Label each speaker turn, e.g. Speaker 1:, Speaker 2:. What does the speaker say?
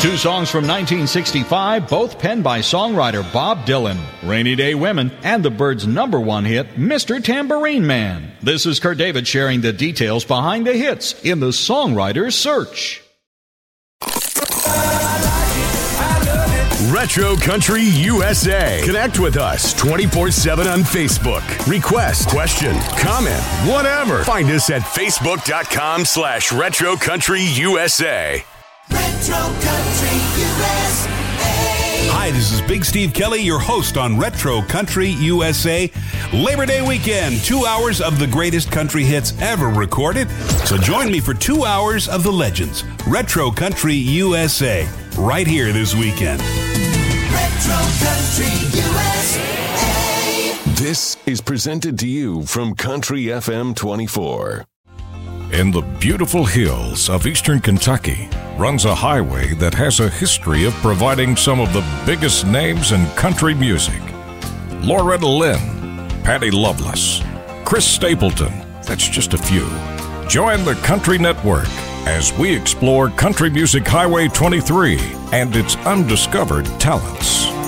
Speaker 1: Two songs from 1965, both penned by songwriter Bob Dylan. Rainy Day Women and the Byrds' #1 hit, Mr. Tambourine Man. This is Kurt David sharing the details behind the hits in the Songwriter's Search.
Speaker 2: Retro Country USA. Connect with us 24/7 on Facebook. Request, question, comment, whatever. Find us at facebook.com/Retro Country USA.
Speaker 3: Retro Country USA.
Speaker 4: Hi, this is Big Steve Kelly, your host on Retro Country USA. Labor Day weekend, 2 hours of the greatest country hits ever recorded. So join me for 2 hours of the legends. Retro Country USA, right here this weekend.
Speaker 3: Retro Country USA.
Speaker 2: This is presented to you from Country FM 24.
Speaker 5: In the beautiful hills of eastern Kentucky runs a highway that has a history of providing some of the biggest names in country music. Loretta Lynn, Patty Loveless, Chris Stapleton, that's just a few. Join the Country Network as we explore Country Music Highway 23 and its undiscovered talents.